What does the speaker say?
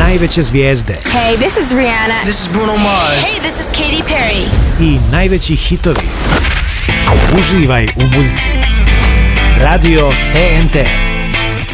najveće zvijezde. Hey, this is Rihanna. This is Bruno Mars. Hey, this is Katy Perry. I najveći hitovi. Uživaj u muzici. Radio TNT.